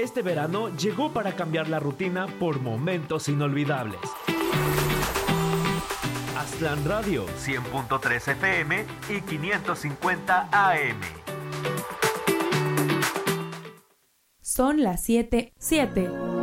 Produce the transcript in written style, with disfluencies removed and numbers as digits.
Este verano llegó para cambiar la rutina por momentos inolvidables. Aztlán Radio, 100.3 FM y 550 AM. Son las 7:07.